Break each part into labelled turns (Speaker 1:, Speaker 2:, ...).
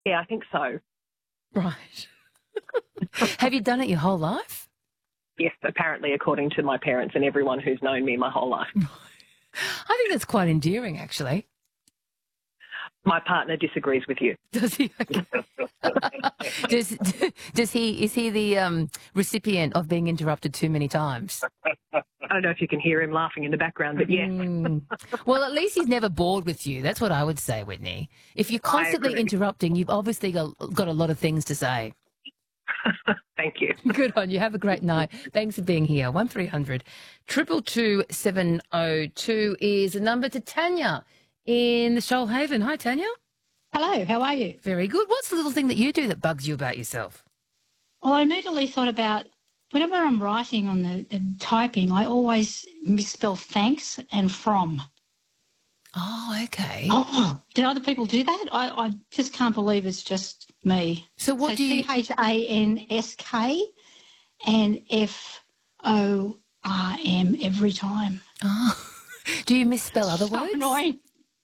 Speaker 1: Yeah, I think so.
Speaker 2: Right. Have you done it your whole life?
Speaker 1: Yes, apparently, according to my parents and everyone who's known me my whole life.
Speaker 2: I think that's quite endearing, actually.
Speaker 1: My partner disagrees with you.
Speaker 2: Does he? Okay. Does he? Is he the recipient of being interrupted too many times?
Speaker 1: I don't know if you can hear him laughing in the background, but yes.
Speaker 2: Well, at least he's never bored with you. That's what I would say, Whitney. If you're constantly interrupting, you've obviously got a lot of things to say.
Speaker 1: Thank you.
Speaker 2: Good on you. Have a great night. Thanks for being here. 1300 222 702 is a number to Tanya in the Shoalhaven. Hi, Tanya.
Speaker 3: Hello, how are you?
Speaker 2: Very good. What's the little thing that you do that bugs you about yourself?
Speaker 3: Well, I immediately thought about whenever I'm writing on the typing, I always misspell thanks and from.
Speaker 2: Oh, okay.
Speaker 3: Oh, do other people do that? I just can't believe it's just me.
Speaker 2: So what do you...
Speaker 3: CHANSK and FORM every time.
Speaker 2: Oh. Do you misspell other
Speaker 3: So
Speaker 2: words?
Speaker 3: annoying.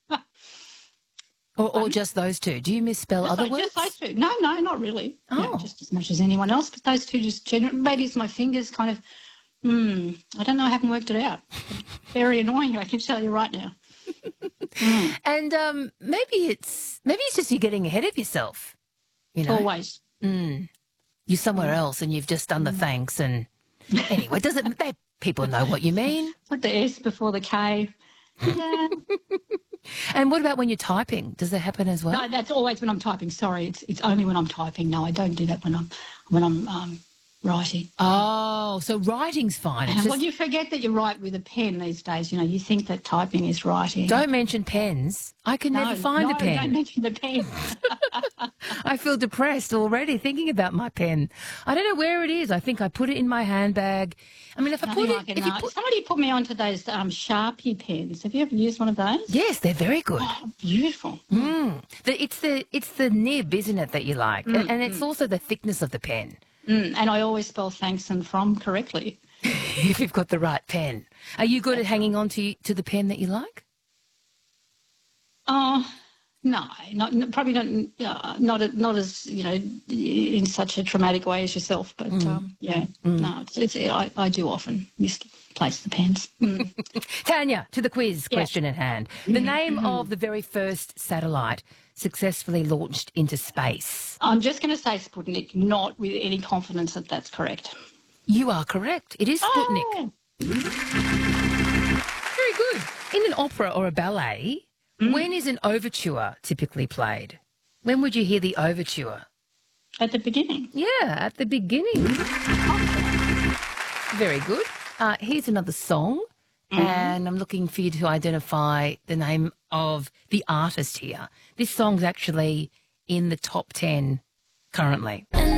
Speaker 2: Or just those two? Do you misspell other words?
Speaker 3: Just those two. No, not really.
Speaker 2: Oh.
Speaker 3: No, just as much as anyone else, but those two just generally, maybe it's my fingers kind of, I don't know, I haven't worked it out. Very annoying, I can tell you right now.
Speaker 2: And maybe it's just you getting ahead of yourself. You know?
Speaker 3: Always.
Speaker 2: You're somewhere else and you've just done the thanks and anyway, people know what you mean.
Speaker 3: Like the S before the K. Yeah.
Speaker 2: And what about when you're typing? Does that happen as well?
Speaker 3: No, that's always when I'm typing. Sorry, it's only when I'm typing. No, I don't do that when I'm writing.
Speaker 2: Oh, so writing's fine. It's
Speaker 3: Well, you forget that you write with a pen these days. You know, you think that typing is writing.
Speaker 2: Don't mention pens. I can never find a pen.
Speaker 3: No, don't mention the pen.
Speaker 2: I feel depressed already thinking about my pen. I don't know where it is. I think I put it in my handbag. I mean, if I put it...
Speaker 3: Somebody put me onto those Sharpie pens. Have you ever used one of those?
Speaker 2: Yes, they're very good.
Speaker 3: Oh, beautiful.
Speaker 2: It's the nib, isn't it, that you like? And it's also the thickness of the pen.
Speaker 3: And I always spell thanks and from correctly.
Speaker 2: If you've got the right pen. Are you good at hanging on to the pen that you like?
Speaker 3: Oh, no, probably not as, you know, in such a traumatic way as yourself. But, no, I do often misplace the pens.
Speaker 2: Tanya, to the quiz question at hand. The name of the very first satellite successfully launched into space.
Speaker 3: I'm just going to say Sputnik, not with any confidence that that's correct.
Speaker 2: You are correct. It is Sputnik.
Speaker 3: Oh.
Speaker 2: Very good. In an opera or a ballet, when is an overture typically played? When would you hear the overture?
Speaker 3: At the beginning.
Speaker 2: Yeah, at the beginning. Very good. Here's another song. And I'm looking for you to identify the name of the artist here. This song's actually in the top 10 currently.